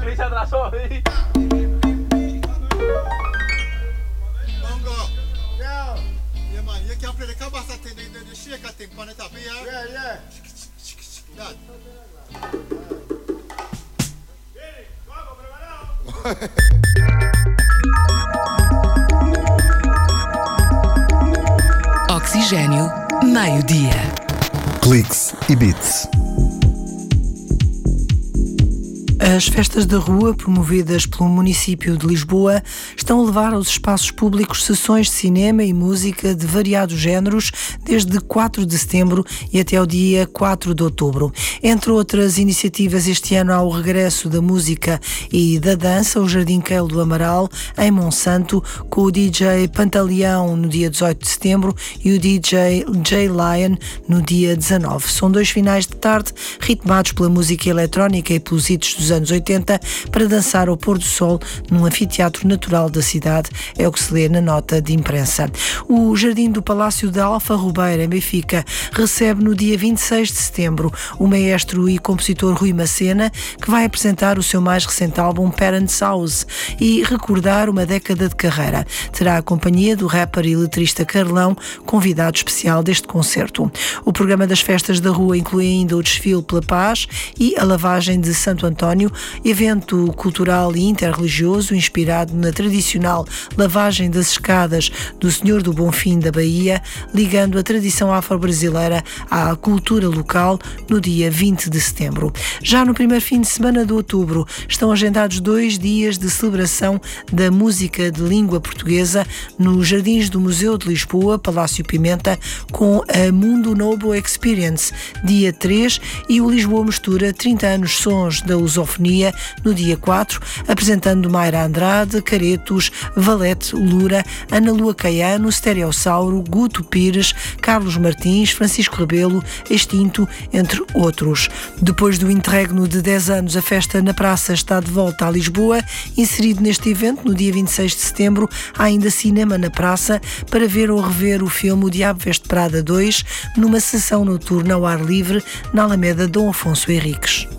se atrasó. ¿Sí? Bongo. Yeah. Yeah, man. You can play the kabasa thing, the shaker thing on the top, yeah? Yeah. That. Oxigênio, meio-dia. Cliques e Beats. As festas da rua, promovidas pelo município de Lisboa, estão a levar aos espaços públicos sessões de cinema e música de variados géneros desde 4 de setembro e até ao dia 4 de outubro. Entre outras iniciativas, este ano há o regresso da música e da dança, o Jardim Keilo do Amaral, em Monsanto, com o DJ Pantaleão no dia 18 de setembro e o DJ J-Lion no dia 19. São 2 finais de tarde ritmados pela música eletrónica e pelos hits dos anos 80 para dançar ao pôr do sol num anfiteatro natural da cidade, é o que se lê na nota de imprensa. O Jardim do Palácio da Alfa Rubeira, em Benfica, recebe no dia 26 de setembro o maestro e compositor Rui Macena, que vai apresentar o seu mais recente álbum Parents House e recordar uma década de carreira. Terá a companhia do rapper e letrista Carlão, convidado especial deste concerto. O programa das festas da rua inclui ainda o desfile pela paz e a lavagem de Santo António, evento cultural e interreligioso inspirado na tradicional lavagem das escadas do Senhor do Bonfim da Bahia, ligando a tradição afro-brasileira à cultura local no dia 20 de setembro. Já no primeiro fim de semana de outubro estão agendados 2 dias de celebração da música de língua portuguesa nos Jardins do Museu de Lisboa, Palácio Pimenta, com a Mundo Novo Experience, dia 3, e o Lisboa Mistura 30 anos sons da lusofonia no dia 4, apresentando Mayra Andrade, Caretos, Valete Lura, Ana Lua Caiano, Stereossauro, Guto Pires, Carlos Martins, Francisco Rebelo, Extinto, entre outros. Depois do interregno de 10 anos, a festa na praça está de volta a Lisboa. Inserido neste evento, no dia 26 de setembro, há ainda cinema na praça para ver ou rever o filme O Diabo Veste Prada 2, numa sessão noturna ao ar livre na Alameda Dom Afonso Henriques.